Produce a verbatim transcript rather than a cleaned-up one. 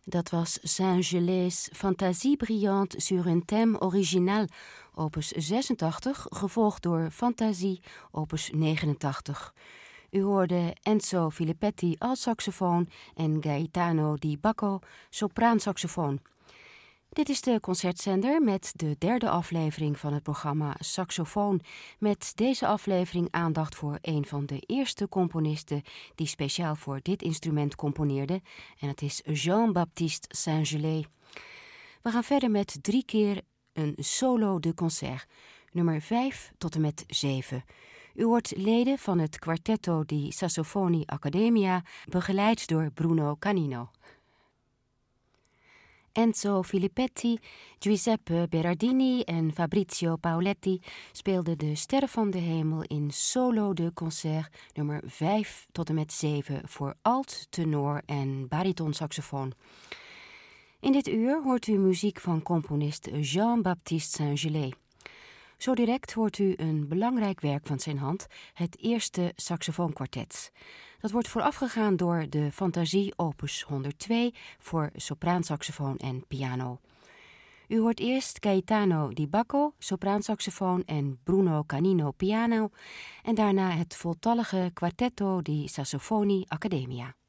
Dat was Saint-Gelais' Fantasie brillante sur un thème original, opus zesentachtig, gevolgd door Fantasie, opus negenentachtig. U hoorde Enzo Filippetti altsaxofoon en Gaetano Di Bacco sopraansaxofoon. Dit is de concertzender met de derde aflevering van het programma Saxofoon. Met deze aflevering aandacht voor een van de eerste componisten die speciaal voor dit instrument componeerde. En het is Jean-Baptiste Saint-Gelais. We gaan verder met drie keer een solo de concert, nummer vijf tot en met zeven. U hoort leden van het Quartetto di Sassofoni Accademia, begeleid door Bruno Canino. Enzo Filippetti, Giuseppe Berardini en Fabrizio Paoletti speelden de Sterren van de Hemel in solo de concert nummer vijf tot en met zeven voor alt, tenor en baritonsaxofoon. In dit uur hoort u muziek van componist Jean-Baptiste Saint-Gelais. Zo direct hoort u een belangrijk werk van zijn hand, het eerste saxofoonkwartet. Dat wordt voorafgegaan door de Fantasie opus honderdtwee voor sopraansaxofoon en piano. U hoort eerst Gaetano Di Bacco, sopraansaxofoon en Bruno Canino piano en daarna het voltallige Quartetto di Sassofoni Accademia.